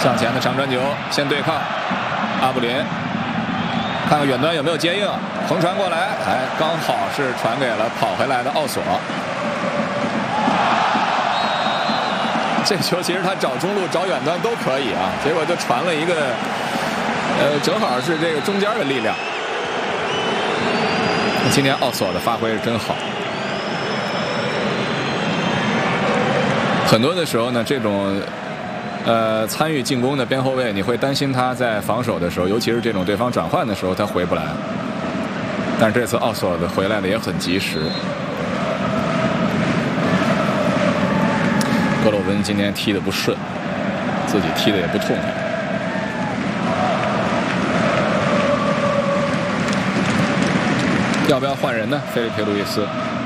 向前的长传球，先对抗阿布林，看看远端有没有接应，横传过来，哎，刚好是传给了跑回来的奥索。这球其实他找中路、找远端都可以啊，结果就传了一个，正好是这个中间的力量。今天奥索的发挥是真好。很多的时候呢，这种参与进攻的边后卫，你会担心他在防守的时候，尤其是这种对方转换的时候，他回不来。但是这次奥索的回来的也很及时。格洛温今天踢得不顺，自己踢得也不痛快。要不要换人呢？菲利佩·路易斯。